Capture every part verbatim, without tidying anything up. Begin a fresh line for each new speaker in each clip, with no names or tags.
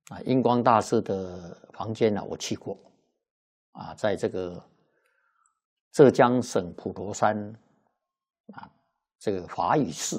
啊，印光大师的房间呢、啊，我去过，啊，在这个浙江省普陀山啊，这个法语寺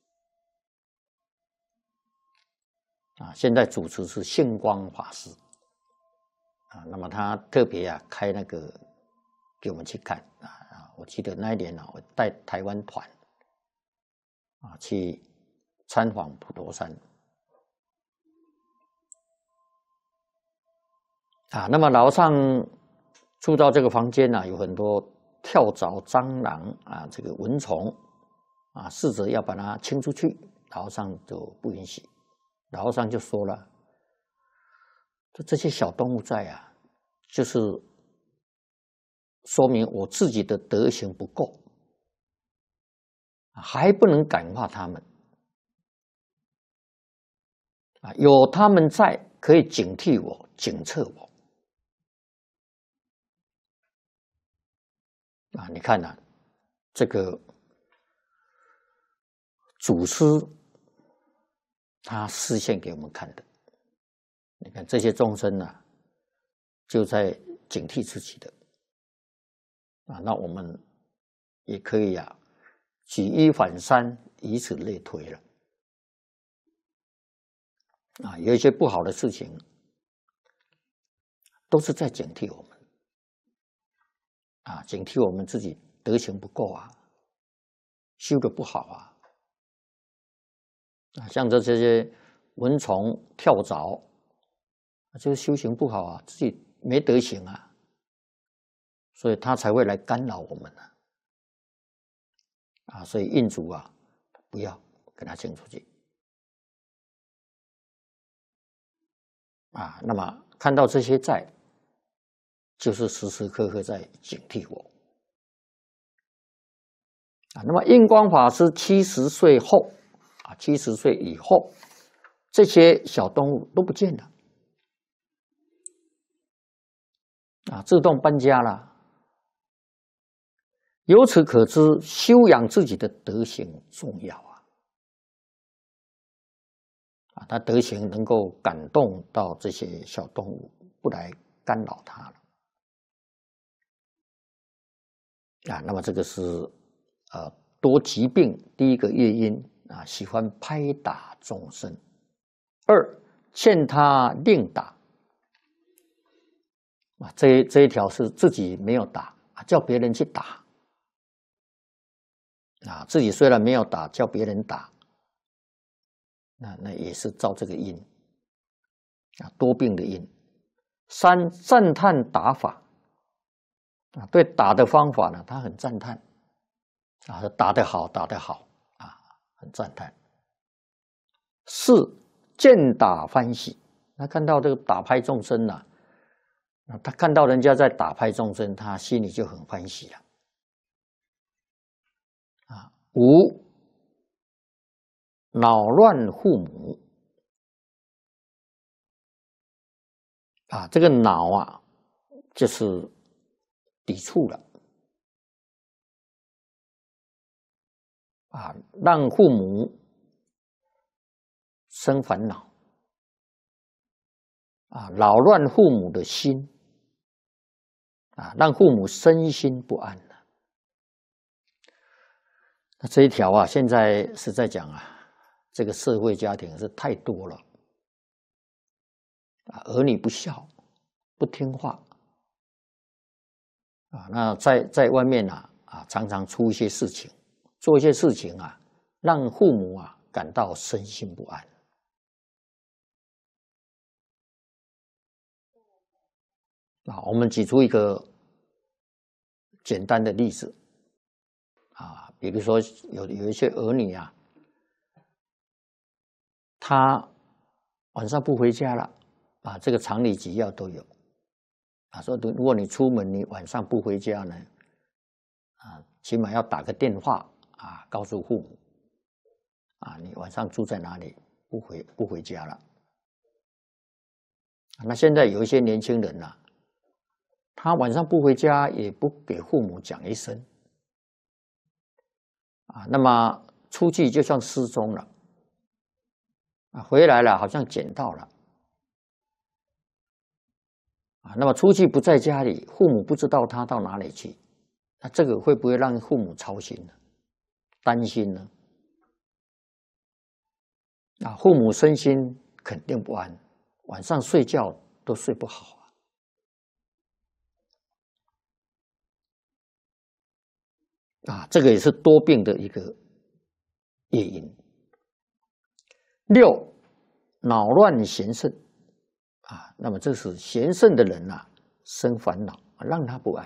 啊，现在主持是性光法师啊，那么他特别啊开那个给我们去看啊，我记得那一年呢、啊，我带台湾团啊去参访普陀山。啊，那么老和尚住到这个房间呢、啊，有很多跳蚤、蟑螂啊，这个蚊虫啊，试着要把它清出去，老和尚就不允许。老和尚就说了：“就这些小动物在啊，就是说明我自己的德行不够，还不能感化他们啊，有他们在，可以警惕我、警策我。”啊，你看呐、啊，这个祖师他示现给我们看的，你看这些众生呢、啊，就在警惕自己的啊，那我们也可以呀、啊，举一反三，以此类推了啊，有一些不好的事情，都是在警惕我们啊，警惕我们自己德行不够啊，修得不好啊。啊，像这这些蚊虫、跳蚤，就是修行不好啊，自己没德行啊，所以他才会来干扰我们啊。啊，所以印主啊，不要跟他请出去啊。那么看到这些债，就是时时刻刻在警惕我啊。那么印光法师七十岁后啊，七十岁以后，这些小动物都不见了啊，自动搬家了。由此可知，修养自己的德行重要啊！啊，他德行能够感动到这些小动物，不来干扰他了啊。那么这个是呃多疾病第一个业因啊，喜欢拍打众生；二劝他令打啊，这这一条是自己没有打啊，叫别人去打啊，自己虽然没有打，叫别人打。那那也是造这个因啊，多病的因。三赞叹打法啊，对打的方法呢，他很赞叹啊，打得好，打得好啊，很赞叹。四见打欢喜，他看到这个打拍众生呢、啊，他看到人家在打拍众生，他心里就很欢喜了啊。五恼乱父母啊，这个恼啊，就是抵触了啊，让父母生烦恼啊，扰乱父母的心啊，让父母身心不安了。那这一条啊，现在是在讲啊，这个社会家庭是太多了啊，儿女不孝、不听话啊，那在在外面啊啊，常常出一些事情，做一些事情啊，让父母啊感到身心不安。啊，我们举出一个简单的例子啊，比如说有有一些儿女啊，他晚上不回家了啊，这个常理纪要都有啊，说如果你出门你晚上不回家呢，啊，起码要打个电话啊，告诉父母啊，你晚上住在哪里，不回不回家了。那现在有一些年轻人呐、啊，他晚上不回家，也不给父母讲一声啊，那么出去就像失踪了啊，回来了好像捡到了啊，那么出去不在家里，父母不知道他到哪里去，那这个会不会让父母操心呢？担心呢？啊，父母身心肯定不安，晚上睡觉都睡不好啊！啊，这个也是多病的一个业因。六，恼乱贤圣啊，那么这是贤圣的人啊，生烦恼，让他不安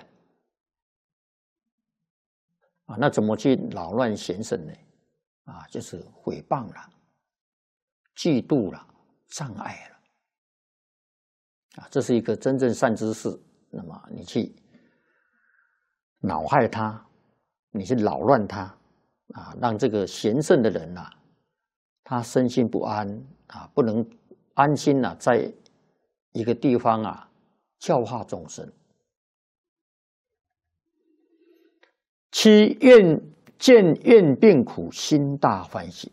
啊。那怎么去扰乱贤圣呢？啊，就是诽谤了、嫉妒了、障碍了啊，这是一个真正善知识。那么你去恼害他，你去扰乱他啊，让这个贤圣的人呐、啊，他身心不安啊，不能安心呐、啊，在一个地方啊教化众生。七，愿见愿病苦，心大欢喜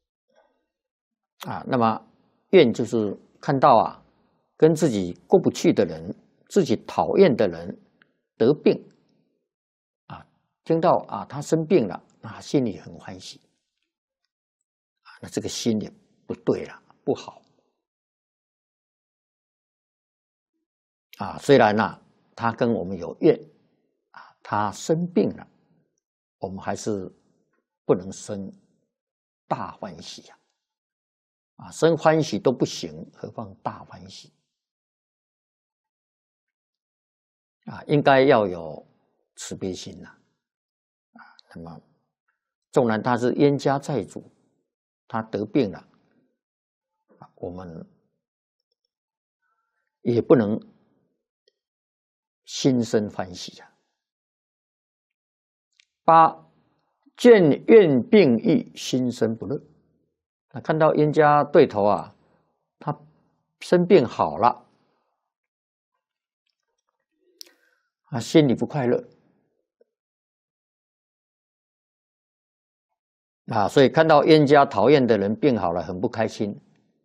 啊。那么愿就是看到啊，跟自己过不去的人，自己讨厌的人得病啊，听到啊他生病了，那心里很欢喜啊，那这个心也不对了，不好啊。虽然呢、啊，他跟我们有怨啊，他生病了，我们还是不能生大欢喜呀！啊，生欢喜都不行，何况大欢喜啊？应该要有慈悲心呐！啊，那么纵然他是冤家债主，他得病了，我们也不能心生欢喜呀！八，见怨病愈，心生不乐。那看到冤家对头啊，他生病好了，啊，心里不快乐啊，所以看到冤家讨厌的人病好了，很不开心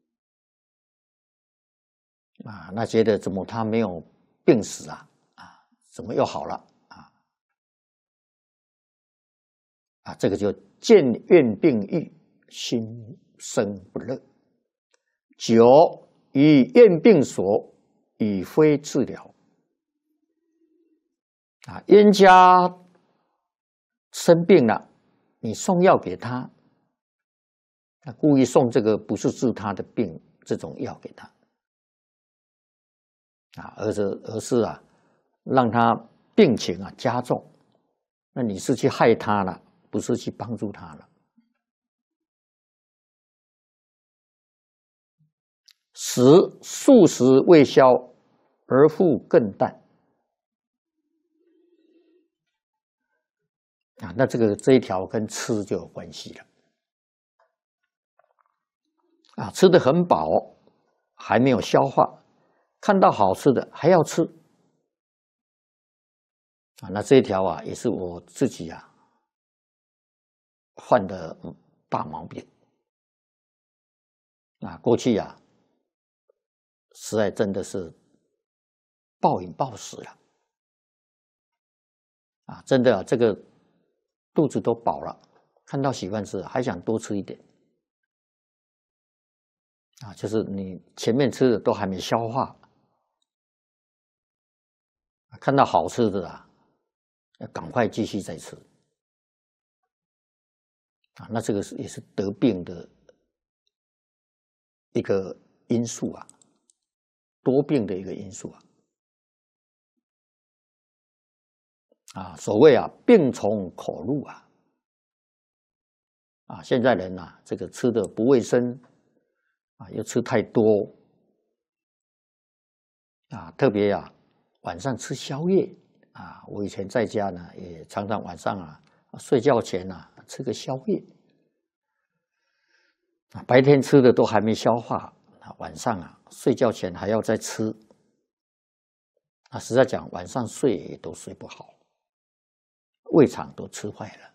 啊，那觉得怎么他没有病死啊？啊，怎么又好了啊？啊，这个就见怨病愈，心生不乐。九，以怨病所，以非治疗。啊，冤家生病了，你送药给他，他故意送这个不是治他的病这种药给他，啊，而是而是啊，让他病情啊加重，那你是去害他了，不是去帮助他了。十，数时未消，而复更淡。啊，那这个这一条跟吃就有关系了。啊，吃得很饱，还没有消化，看到好吃的还要吃。啊，那这一条啊，也是我自己啊犯的大毛病。啊，过去呀、啊，实在真的是暴饮暴食了。啊，真的啊，这个肚子都饱了，看到喜欢吃还想多吃一点。啊，就是你前面吃的都还没消化，看到好吃的啊，要赶快继续再吃。啊，那这个是也是得病的一个因素啊，多病的一个因素啊。啊，所谓啊，病从口入啊。啊，现在人呐、啊，这个吃的不卫生，啊，又吃太多，啊，特别啊，晚上吃宵夜啊。我以前在家呢，也常常晚上啊，睡觉前啊吃个宵夜，啊，白天吃的都还没消化，啊，晚上啊睡觉前还要再吃，啊，实在讲，晚上睡也都睡不好，胃肠都吃坏了。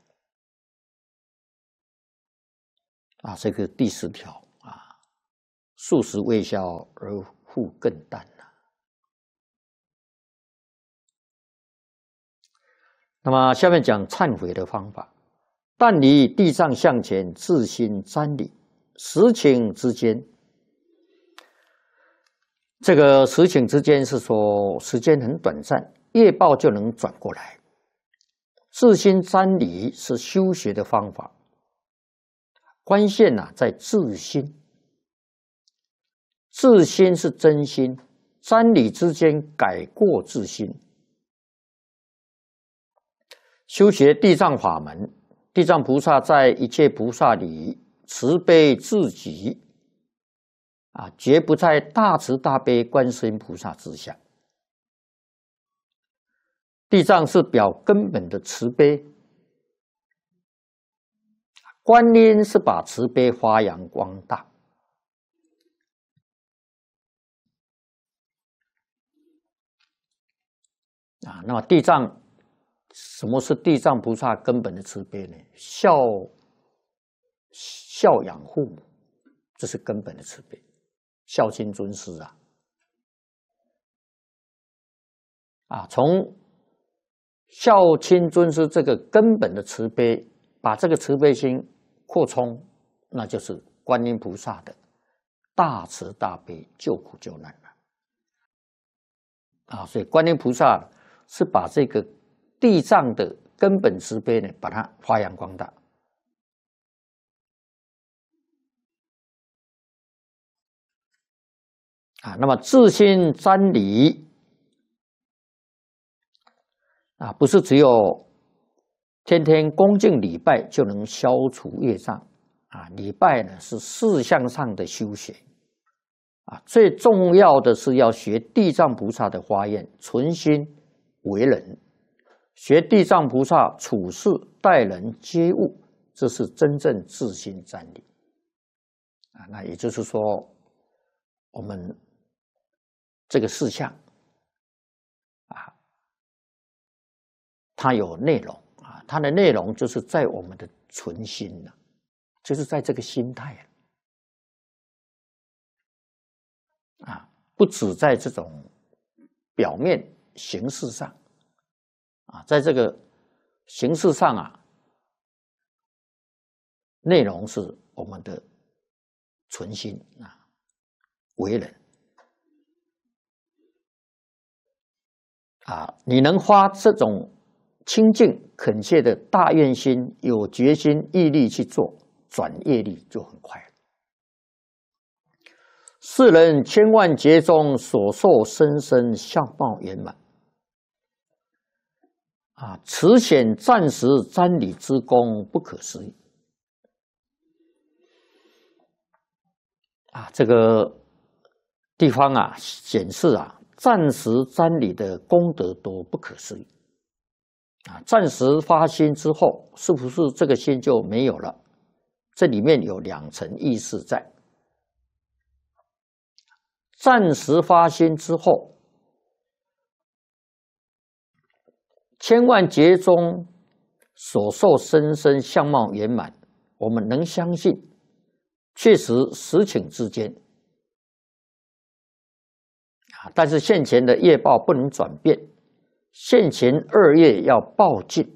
啊，这个第十条啊，数时未消而复更淡了。 那么下面讲忏悔的方法。但离地藏向前，自心瞻礼，时顷之间。这个时顷之间是说时间很短暂，业报就能转过来。自心瞻礼是修学的方法，关键呐、啊、在自心。自心是真心，瞻礼之间改过自新。修学地藏法门，地藏菩萨在一切菩萨里慈悲至极，啊，绝不在大慈大悲观世音菩萨之下。地藏是表根本的慈悲，观音是把慈悲发扬光大。啊，那么地藏，什么是地藏菩萨根本的慈悲呢？孝孝养父母，这是根本的慈悲，孝亲尊师啊。啊，从孝亲尊师这个根本的慈悲，把这个慈悲心扩充，那就是观音菩萨的大慈大悲救苦救难了。啊，所以观音菩萨是把这个地藏的根本慈悲呢，把它发扬光大。啊，那么自心瞻礼啊，不是只有天天恭敬礼拜就能消除业障啊，礼拜呢是事项上的修学啊，最重要的是要学地藏菩萨的花样，存心为人。学地藏菩萨处事待人接物，这是真正自心瞻礼啊。那也就是说，我们这个事项啊，它有内容啊，它的内容就是在我们的存心了，就是在这个心态啊，不只在这种表面形式上。啊，在这个形式上啊，内容是我们的存心啊，为人啊，你能发这种清净恳切的大愿心，有决心毅力去做，转业力就很快了。世人千万劫中所受生生相貌圆满。啊，此显暂时瞻礼之功不可思议。啊，这个地方啊，显示啊，暂时瞻礼的功德都不可思议。啊，暂时发心之后，是不是这个心就没有了？这里面有两层意思在。暂时发心之后，千万劫中所受生生相貌圆满，我们能相信，确实时顷之间啊，但是现前的业报不能转变，现前恶业要报尽，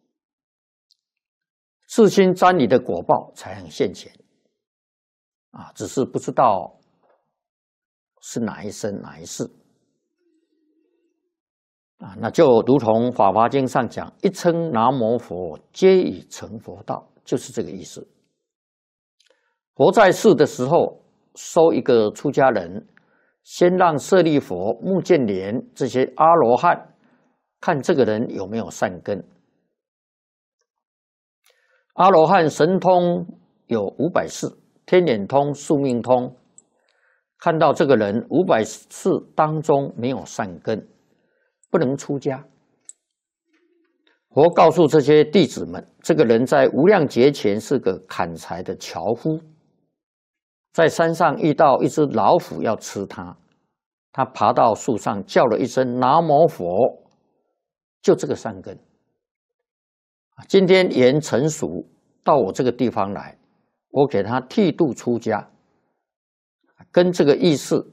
自心瞻礼的果报才能现前啊，只是不知道是哪一生哪一世。啊，那就如同《法华经》上讲，一称南无佛，皆已成佛道，就是这个意思。佛在世的时候，收一个出家人，先让舍利佛、目犍连这些阿罗汉看这个人有没有善根。阿罗汉神通有五百世，天眼通、宿命通，看到这个人五百世当中没有善根，不能出家。佛告诉这些弟子们，这个人在无量劫前是个砍柴的樵夫，在山上遇到一只老虎要吃他，他爬到树上叫了一声南无佛，就这个善根。今天缘成熟，到我这个地方来，我给他剃度出家，跟这个意思